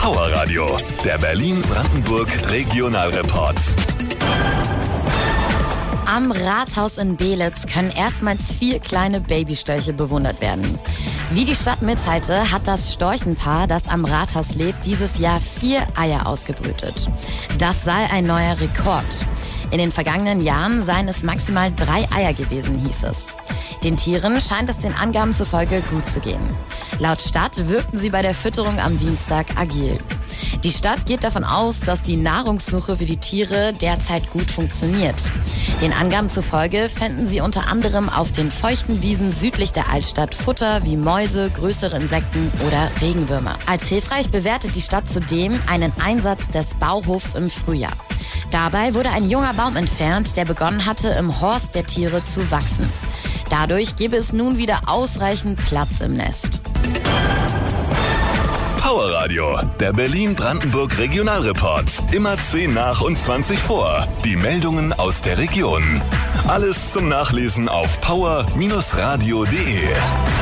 Power Radio, der Berlin-Brandenburg Regionalreport. Am Rathaus in Beelitz können erstmals 4 kleine Babystörche bewundert werden. Wie die Stadt mitteilte, hat das Storchenpaar, das am Rathaus lebt, dieses Jahr 4 Eier ausgebrütet. Das sei ein neuer Rekord. In den vergangenen Jahren seien es maximal 3 Eier gewesen, hieß es. Den Tieren scheint es den Angaben zufolge gut zu gehen. Laut Stadt wirkten sie bei der Fütterung am Dienstag agil. Die Stadt geht davon aus, dass die Nahrungssuche für die Tiere derzeit gut funktioniert. Den Angaben zufolge fänden sie unter anderem auf den feuchten Wiesen südlich der Altstadt Futter wie Mäuse, größere Insekten oder Regenwürmer. Als hilfreich bewertet die Stadt zudem einen Einsatz des Bauhofs im Frühjahr. Dabei wurde ein junger Baum entfernt, der begonnen hatte, im Horst der Tiere zu wachsen. Dadurch gäbe es nun wieder ausreichend Platz im Nest. Power Radio, der Berlin-Brandenburg Regionalreport. Immer 10 nach und 20 vor. Die Meldungen aus der Region. Alles zum Nachlesen auf power-radio.de.